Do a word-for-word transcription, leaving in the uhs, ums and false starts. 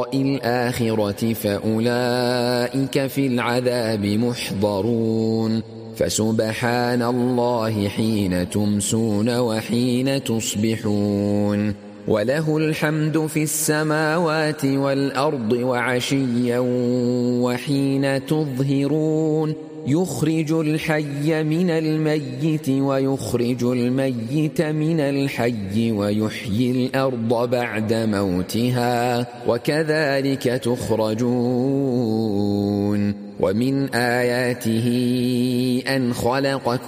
لقاء الآخرة فأولئك في العذاب محضرون فسبحان الله حين تمسون وحين تصبحون وله الحمد في السماوات والأرض وعشيا وحين تظهرون يخرج الحي من الميت ويخرج الميت من الحي ويحيي الأرض بعد موتها وكذلك تخرجون ومن آياته أن خلقكم